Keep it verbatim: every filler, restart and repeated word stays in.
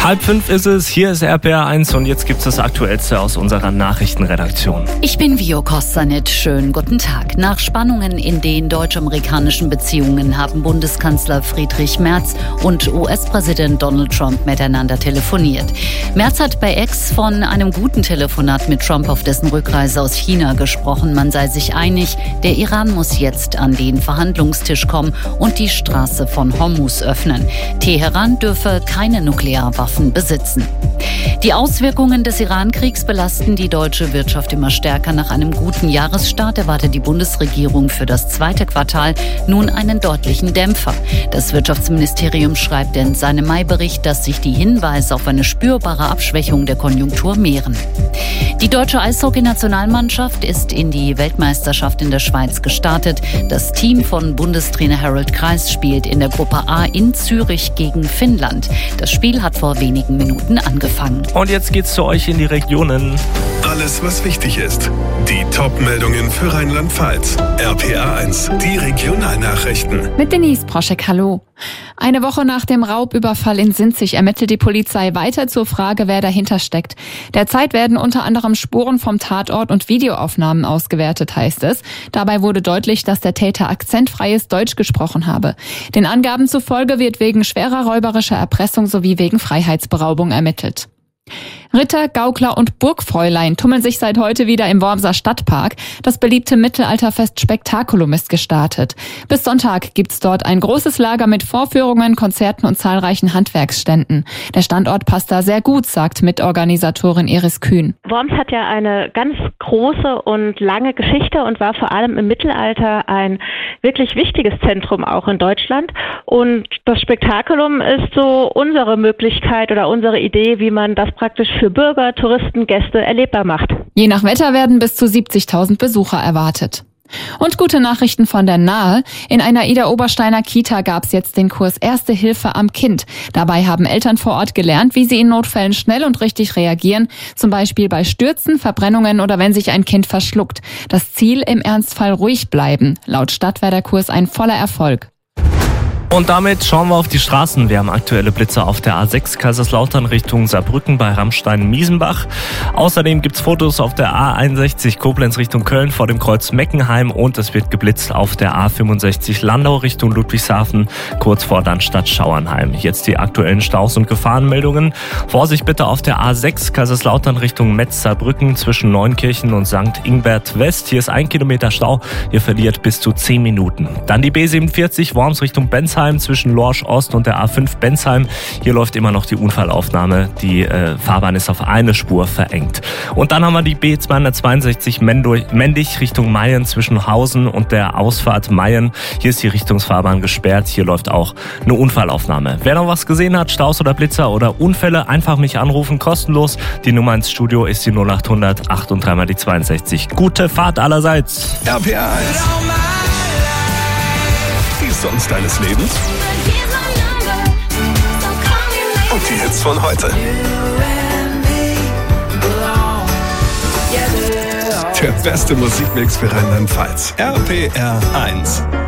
Halb fünf ist es, hier ist R P R eins und jetzt gibt's das Aktuellste aus unserer Nachrichtenredaktion. Ich bin Vio Kostanit, schönen guten Tag. Nach Spannungen in den deutsch-amerikanischen Beziehungen haben Bundeskanzler Friedrich Merz und U S-Präsident Donald Trump miteinander telefoniert. Merz hat bei X von einem guten Telefonat mit Trump auf dessen Rückreise aus China gesprochen. Man sei sich einig, der Iran muss jetzt an den Verhandlungstisch kommen und die Straße von Hormuz öffnen. Teheran dürfe keine Nuklearwaffen besitzen. Die Auswirkungen des Iran-Kriegs belasten die deutsche Wirtschaft immer stärker. Nach einem guten Jahresstart erwartet die Bundesregierung für das zweite Quartal nun einen deutlichen Dämpfer. Das Wirtschaftsministerium schreibt in seinem Mai-Bericht, dass sich die Hinweise auf eine spürbare Abschwächung der Konjunktur mehren. Die deutsche Eishockey-Nationalmannschaft ist in die Weltmeisterschaft in der Schweiz gestartet. Das Team von Bundestrainer Harald Kreis spielt in der Gruppe A in Zürich gegen Finnland. Das Spiel hat vor wenigen Minuten angefangen. Und jetzt geht's zu euch in die Regionen. Alles, was wichtig ist. Die Top-Meldungen für Rheinland-Pfalz. R P R eins, die Regionalnachrichten. Mit Denise Proschek, hallo. Eine Woche nach dem Raubüberfall in Sinzig ermittelt die Polizei weiter zur Frage, wer dahinter steckt. Derzeit werden unter anderem Spuren vom Tatort und Videoaufnahmen ausgewertet, heißt es. Dabei wurde deutlich, dass der Täter akzentfreies Deutsch gesprochen habe. Den Angaben zufolge wird wegen schwerer räuberischer Erpressung sowie wegen Freiheitsberaubung ermittelt. Ritter, Gaukler und Burgfräulein tummeln sich seit heute wieder im Wormser Stadtpark. Das beliebte Mittelalterfest Spektakulum ist gestartet. Bis Sonntag gibt's dort ein großes Lager mit Vorführungen, Konzerten und zahlreichen Handwerksständen. Der Standort passt da sehr gut, sagt Mitorganisatorin Iris Kühn. Worms hat ja eine ganz große und lange Geschichte und war vor allem im Mittelalter ein wirklich wichtiges Zentrum auch in Deutschland. Und das Spektakulum ist so unsere Möglichkeit oder unsere Idee, wie man das praktisch für Bürger, Touristen, Gäste erlebbar macht. Je nach Wetter werden bis zu siebzigtausend Besucher erwartet. Und gute Nachrichten von der Nahe. In einer Idar-Obersteiner Kita gab es jetzt den Kurs Erste Hilfe am Kind. Dabei haben Eltern vor Ort gelernt, wie sie in Notfällen schnell und richtig reagieren. Zum Beispiel bei Stürzen, Verbrennungen oder wenn sich ein Kind verschluckt. Das Ziel, im Ernstfall ruhig bleiben. Laut Stadt war der Kurs ein voller Erfolg. Und damit schauen wir auf die Straßen. Wir haben aktuelle Blitze auf der A sechs Kaiserslautern Richtung Saarbrücken bei Rammstein-Miesenbach. Außerdem gibt's Fotos auf der A einundsechzig Koblenz Richtung Köln vor dem Kreuz Meckenheim und es wird geblitzt auf der A fünfundsechzig Landau Richtung Ludwigshafen kurz vor Dannstatt Schauernheim. Jetzt die aktuellen Staus und Gefahrenmeldungen. Vorsicht bitte auf der A sechs Kaiserslautern Richtung Metz-Saarbrücken zwischen Neunkirchen und Sankt Ingbert West. Hier ist ein Kilometer Stau. Ihr verliert bis zu zehn Minuten. Dann die B siebenundvierzig Worms Richtung Bensheim zwischen Lorsch Ost und der A fünf Bensheim. Hier läuft immer noch die Unfallaufnahme. Die äh, Fahrbahn ist auf eine Spur verengt. Und dann haben wir die B zweihundertzweiundsechzig Mendig Richtung Mayen zwischen Hausen und der Ausfahrt Mayen. Hier ist die Richtungsfahrbahn gesperrt. Hier läuft auch eine Unfallaufnahme. Wer noch was gesehen hat, Staus oder Blitzer oder Unfälle, einfach mich anrufen, kostenlos. Die Nummer ins Studio ist die null acht hundert acht und drei mal die zweiundsechzig. Gute Fahrt allerseits. R P R eins. Die Songs deines Lebens und die Hits von heute. Der beste Musikmix für Rheinland-Pfalz. R P R eins.